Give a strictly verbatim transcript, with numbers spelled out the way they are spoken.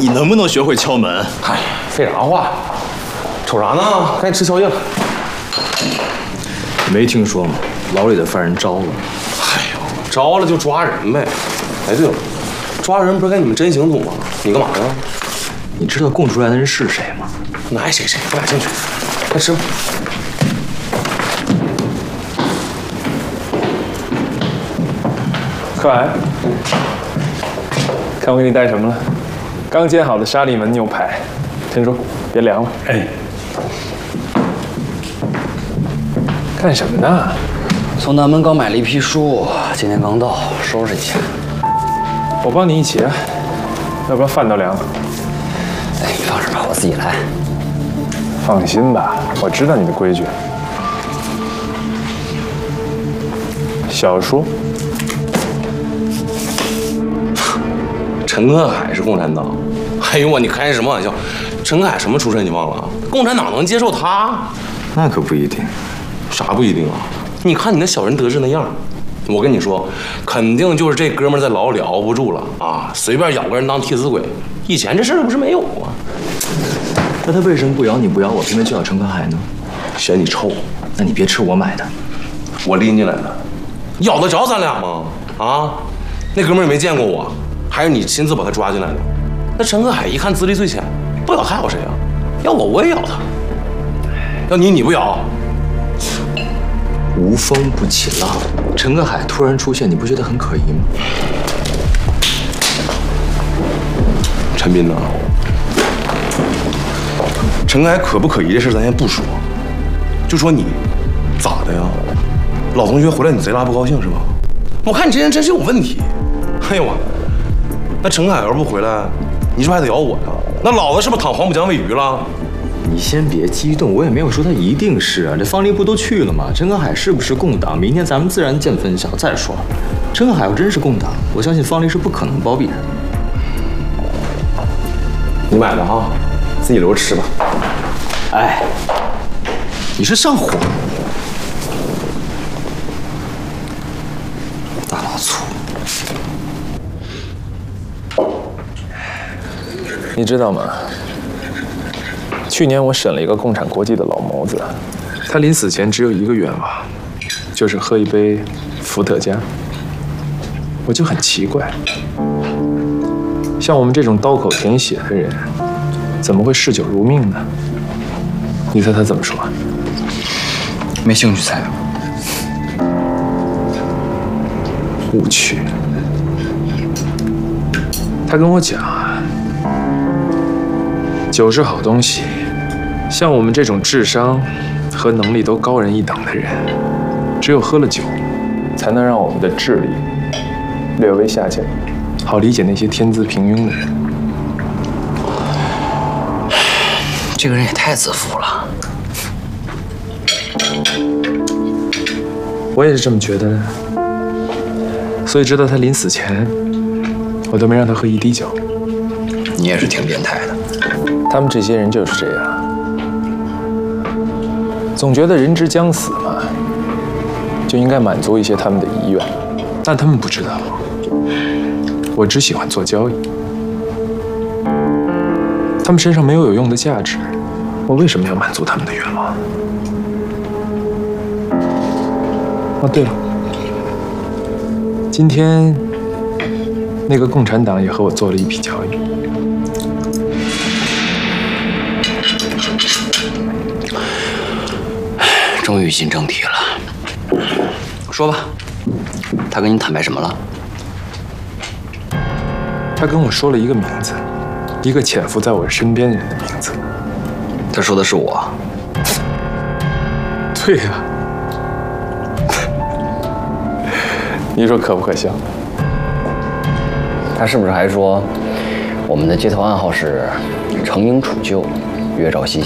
你能不能学会敲门？ 嗨，废啥话？瞅啥呢？赶紧吃宵夜吧。 没听说吗？牢里的犯人招了。 哎呦，招了就抓人呗。哎，对了，抓人不是该你们侦刑组吗？你干嘛呢？ 你知道供出来的人是谁吗？ 那爱谁谁，不感兴趣。快吃吧。 可爱，看我给你带什么了？刚煎好的沙利门牛排，陈叔，别凉了。哎，干什么呢？ 从南门刚买了一批书，今天刚到，收拾一下。 我帮你一起啊，要不然饭都凉了。 哎，你放心吧，我自己来。 放心吧，我知道你的规矩。小说。 陈克海是共产党？哎呦我，你开什么玩笑？陈克海什么出身你忘了？共产党能接受他？ 那可不一定。 啥不一定啊？你看你那小人得志那样，我跟你说，肯定就是这哥们在牢里熬不住了啊，随便咬个人当替死鬼。以前这事儿不是没有啊？ 那他为什么不咬你不咬我，偏偏就咬陈克海呢？ 嫌你臭。 那你别吃我买的， 我拎进来的，咬得着咱俩吗？啊，那哥们儿也没见过我。还是你亲自把他抓进来的？那陈克海一看资历最浅，不咬他咬谁啊？要我我也咬他。要你你不咬？ 无风不起浪。陈克海突然出现，你不觉得很可疑吗？ 陈斌呐，陈克海可不可疑这事咱先不说，就说你咋的呀？老同学回来你贼拉不高兴是吧？我看你这人真是有问题。哎呦我。那陈凯要是不回来，你是不是还得咬我呀？那老子是不是躺黄浦江喂鱼了？ 你先别激动，我也没有说他一定是啊。这方林不都去了吗？陈克海是不是共党？明天咱们自然见分晓。再说了，陈克海要真是共党，我相信方林是不可能包庇他。 你买的哈，自己留着吃吧。 哎，你是上火？大老粗。 你知道吗？去年我审了一个共产国际的老谋子，他临死前只有一个愿望，就是喝一杯伏特加。我就很奇怪，像我们这种刀口舔血的人，怎么会嗜酒如命呢？你猜他怎么说？ 没兴趣猜。 误区。他跟我讲啊，酒是好东西，像我们这种智商和能力都高人一等的人，只有喝了酒，才能让我们的智力略微下降，好理解那些天资平庸的人。 这个人也太自负了。 我也是这么觉得的，所以直到他临死前，我都没让他喝一滴酒。 你也是挺变态的。 他们这些人就是这样，总觉得人之将死嘛，就应该满足一些他们的遗愿，但他们不知道，我只喜欢做交易。他们身上没有有用的价值，我为什么要满足他们的愿望？哦，对了，今天那个共产党也和我做了一笔交易。 终于进正题了，说吧，他跟你坦白什么了？ 他跟我说了一个名字，一个潜伏在我身边人的名字。 他说的是我。 对呀、啊，你说可不可笑？ 他是不是还说我们的接头暗号是“成营储救，月照西